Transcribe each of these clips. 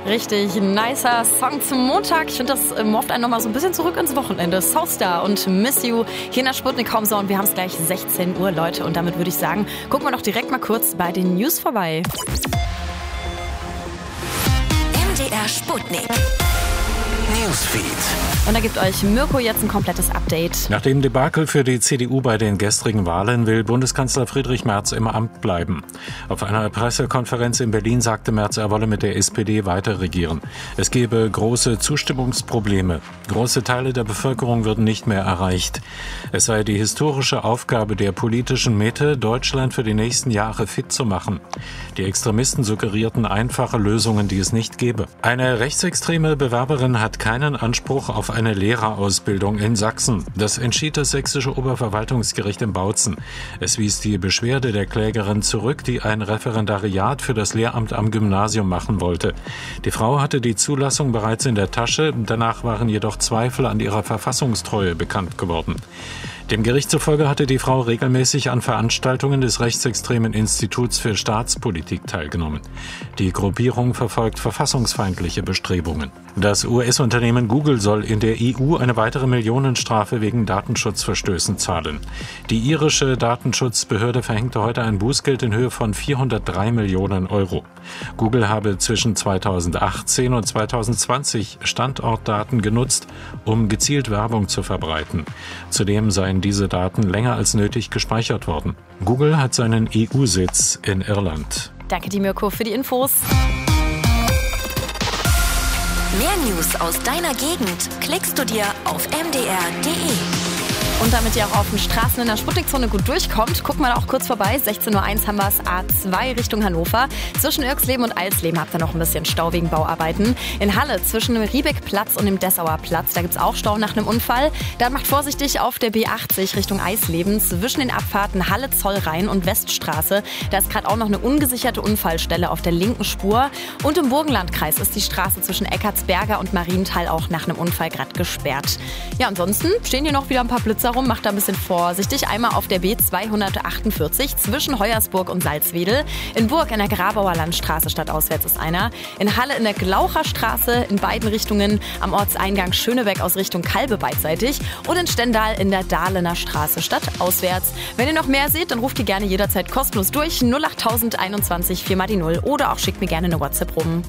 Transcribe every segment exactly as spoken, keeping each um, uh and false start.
Richtig nicer Song zum Montag. Ich finde, das morpht einen nochmal so ein bisschen zurück ins Wochenende. Soulstar und Miss You hier in der Sputnik Raum so und wir haben es gleich sechzehn Uhr, Leute. Und damit würde ich sagen, gucken wir doch direkt mal kurz bei den News vorbei. M D R Sputnik Newsfeed. Und da gibt euch Mirko jetzt ein komplettes Update. Nach dem Debakel für die C D U bei den gestrigen Wahlen will Bundeskanzler Friedrich Merz im Amt bleiben. Auf einer Pressekonferenz in Berlin sagte Merz, er wolle mit der S P D weiter regieren. Es gebe große Zustimmungsprobleme. Große Teile der Bevölkerung würden nicht mehr erreicht. Es sei die historische Aufgabe der politischen Mitte, Deutschland für die nächsten Jahre fit zu machen. Die Extremisten suggerierten einfache Lösungen, die es nicht gebe. Eine rechtsextreme Bewerberin hat keinen Anspruch auf eine Lehrerausbildung in Sachsen. Das entschied das sächsische Oberverwaltungsgericht in Bautzen. Es wies die Beschwerde der Klägerin zurück, die ein Referendariat für das Lehramt am Gymnasium machen wollte. Die Frau hatte die Zulassung bereits in der Tasche, danach waren jedoch Zweifel an ihrer Verfassungstreue bekannt geworden. Dem Gericht zufolge hatte die Frau regelmäßig an Veranstaltungen des rechtsextremen Instituts für Staatspolitik teilgenommen. Die Gruppierung verfolgt verfassungsfeindliche Bestrebungen. Das U S-Unternehmen Google soll in der E U eine weitere Millionenstrafe wegen Datenschutzverstößen zahlen. Die irische Datenschutzbehörde verhängte heute ein Bußgeld in Höhe von vierhundertdrei Millionen Euro. Google habe zwischen zweitausendachtzehn und zweitausendzwanzig Standortdaten genutzt, um gezielt Werbung zu verbreiten. Zudem seien diese Daten länger als nötig gespeichert worden. Google hat seinen E U-Sitz in Irland. Danke dir, Mirko, für die Infos. Mehr News aus deiner Gegend klickst du dir auf m d r punkt d e. Und damit ihr auch auf den Straßen in der Sputnikzone gut durchkommt, gucken wir da auch kurz vorbei. sechzehn Uhr eins haben wir es A zwei Richtung Hannover. Zwischen Irksleben und Alsleben habt ihr noch ein bisschen Stau wegen Bauarbeiten. In Halle zwischen dem Riebeckplatz und dem Dessauer Platz, da gibt es auch Stau nach einem Unfall. Dann macht vorsichtig auf der B achtzig Richtung Eisleben zwischen den Abfahrten Halle-Zollrhein und Weststraße. Da ist gerade auch noch eine ungesicherte Unfallstelle auf der linken Spur. Und im Burgenlandkreis ist die Straße zwischen Eckartsberger und Marienthal auch nach einem Unfall gerade gesperrt. Ja, ansonsten stehen hier noch wieder ein paar Blitzer rum, macht da ein bisschen vorsichtig. Einmal auf der B zweihundertachtundvierzig zwischen Heuersburg und Salzwedel. In Burg in der Grabauer Landstraße stadtauswärts ist einer. In Halle in der Glaucher Straße in beiden Richtungen am Ortseingang Schönebeck aus Richtung Kalbe beidseitig. Und in Stendal in der Dahlener Straße stadtauswärts. Wenn ihr noch mehr seht, dann ruft ihr gerne jederzeit kostenlos durch. null acht null null einundzwanzig vier mal die null oder auch schickt mir gerne eine WhatsApp rum.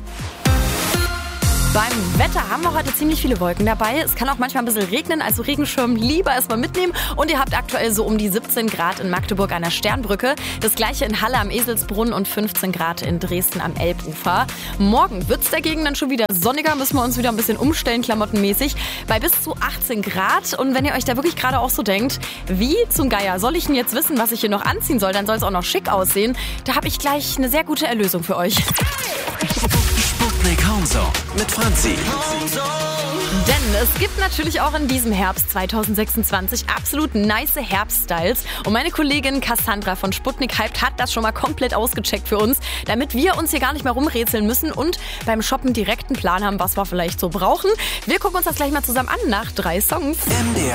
Beim Wetter haben wir heute ziemlich viele Wolken dabei. Es kann auch manchmal ein bisschen regnen, also Regenschirm lieber erstmal mitnehmen. Und ihr habt aktuell so um die siebzehn Grad in Magdeburg an der Sternbrücke. Das gleiche in Halle am Eselsbrunn und fünfzehn Grad in Dresden am Elbufer. Morgen wird es dagegen dann schon wieder sonniger, müssen wir uns wieder ein bisschen umstellen, klamottenmäßig, bei bis zu achtzehn Grad. Und wenn ihr euch da wirklich gerade auch so denkt, wie zum Geier soll ich denn jetzt wissen, was ich hier noch anziehen soll, dann soll es auch noch schick aussehen, da habe ich gleich eine sehr gute Erlösung für euch. Sputnik Homezone mit Franzi. Denn es gibt natürlich auch in diesem Herbst zweitausendsechsundzwanzig absolut nice Herbststyles. Und meine Kollegin Cassandra von Sputnik Hyped hat das schon mal komplett ausgecheckt für uns, damit wir uns hier gar nicht mehr rumrätseln müssen und beim Shoppen direkt einen Plan haben, was wir vielleicht so brauchen. Wir gucken uns das gleich mal zusammen an nach drei Songs. M D R